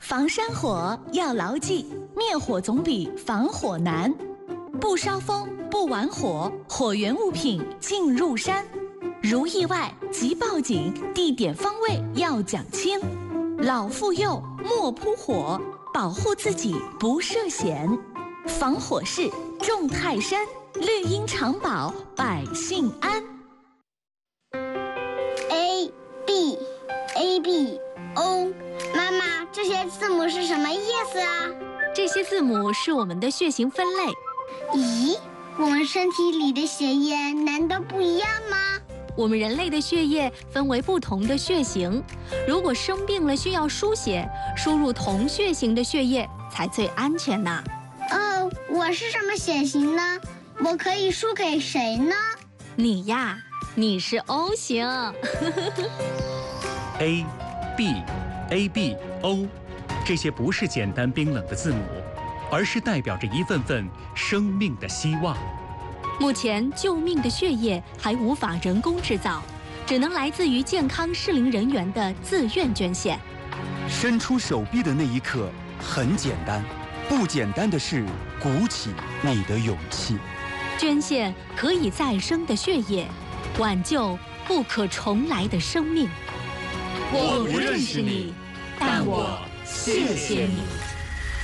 防山火要牢记，灭火总比防火难。不烧风，不玩火，火源物品进入山。如意外即报警，地点方位要讲清。老妇幼莫扑火，保护自己不涉险。防火势重泰山，绿荫长保百姓安。 A B A B O， 妈妈，这些字母是什么意思啊？ 这些字母是我们的血型分类。 咦，我们身体里的血液难道不一样吗？ 我们人类的血液分为不同的血型，如果生病了需要输血，输入同血型的血液才最安全呢。 哦，我是什么血型呢？我可以输给谁呢？ 你呀，你是 O 型。 A、B、A、B、O， 这些不是简单冰冷的字母，而是代表着一份份生命的希望。 目前救命的血液还无法人工制造，只能来自于健康适龄人员的自愿捐献。 伸出手臂的那一刻很简单，不简单的是鼓起你的勇气。 捐献可以再生的血液，挽救不可重来的生命。 我不认识你，但我谢谢你。